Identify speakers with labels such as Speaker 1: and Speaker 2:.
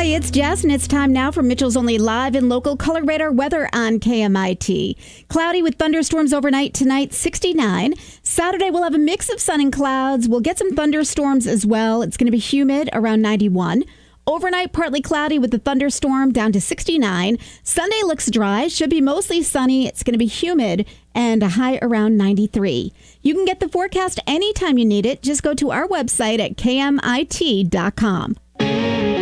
Speaker 1: Hi, it's Jess, and it's time now for Mitchell's Only Live and Local Color Radar weather on KMIT. Cloudy with thunderstorms overnight tonight, 69. Saturday, we'll have a mix of sun and clouds. We'll get some thunderstorms as well. It's going to be humid, around 91. Overnight, partly cloudy with the thunderstorm, down to 69. Sunday looks dry, should be mostly sunny. It's going to be humid and a high around 93. You can get the forecast anytime you need it. Just go to our website at kmit.com.